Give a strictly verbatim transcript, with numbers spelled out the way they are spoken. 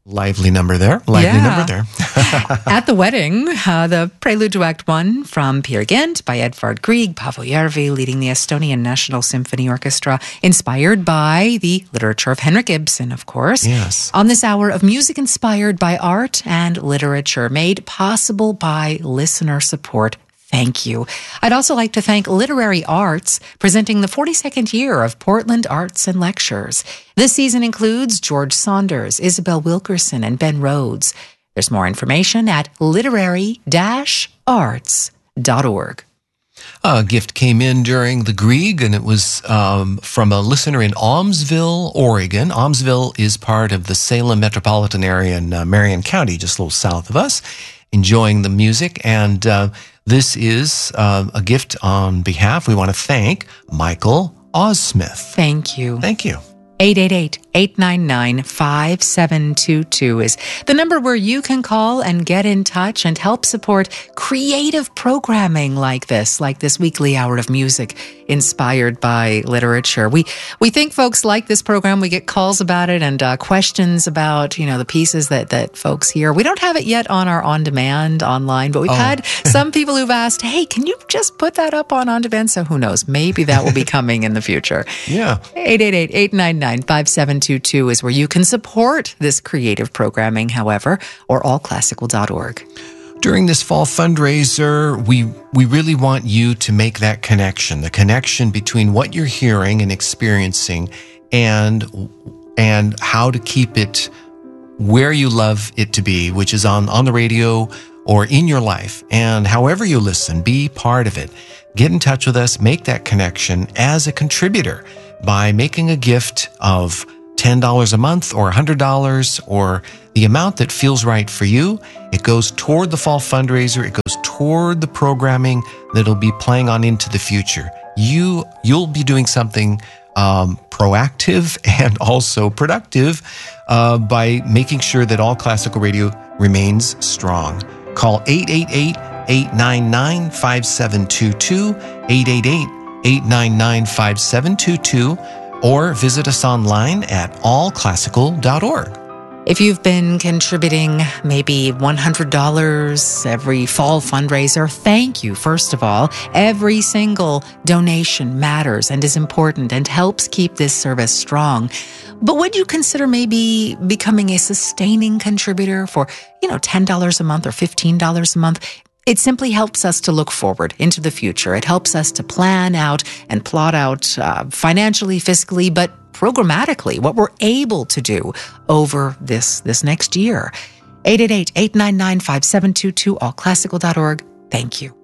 Lively number there. Lively Yeah. number there. At the wedding, uh, the Prelude to Act One from Peer Gynt by Edvard Grieg, Paavo Järvi leading the Estonian National Symphony Orchestra, inspired by the literature of Henrik Ibsen, of course. Yes. On this hour of music inspired by art and literature, made possible by listener support. Thank you. I'd also like to thank Literary Arts, presenting the forty-second year of Portland Arts and Lectures. This season includes George Saunders, Isabel Wilkerson, and Ben Rhodes. There's more information at literary dash arts dot org. A gift came in during the Grieg, and it was um, from a listener in Almsville, Oregon. Almsville is part of the Salem metropolitan area in uh, Marion County, just a little south of us, enjoying the music. And uh, this is uh, a gift on behalf. We want to thank Michael Osmith. Thank you. Thank you. eight eight eight, eight nine nine, five seven two two is the number where you can call and get in touch and help support creative programming like this, like this weekly hour of music inspired by literature. We we think folks like this program. We get calls about it and uh, questions about, you know, the pieces that, that folks hear. We don't have it yet on our on-demand online, but we've Oh. had some people who've asked, hey, can you just put that up on on-demand? So who knows? Maybe that will be coming in the future. Yeah. eight eight eight, eight nine nine, five seven two two is where you can support this creative programming, however, or all classical dot org. During this fall fundraiser, we we really want you to make that connection, the connection between what you're hearing and experiencing and and how to keep it where you love it to be, which is on, on the radio or in your life. And however you listen, be part of it. Get in touch with us, make that connection as a contributor by making a gift of ten dollars a month or one hundred dollars or the amount that feels right for you. It goes toward the fall fundraiser. It goes toward the programming that'll be playing on into the future. You, you'll be doing something um, proactive and also productive uh, by making sure that All Classical Radio remains strong. Call eight eight eight, eight nine nine, five seven two two, eight eight eight, eight nine nine, five seven two two, or visit us online at all classical dot org. If you've been contributing maybe one hundred dollars every fall fundraiser, thank you, first of all. Every single donation matters and is important and helps keep this service strong. But would you consider maybe becoming a sustaining contributor for, you know, ten dollars a month or fifteen dollars a month? It simply helps us to look forward into the future. It helps us to plan out and plot out uh, financially, fiscally, but programmatically what we're able to do over this, this next year. eight eight eight, eight nine nine, five seven two two, all classical dot org. Thank you.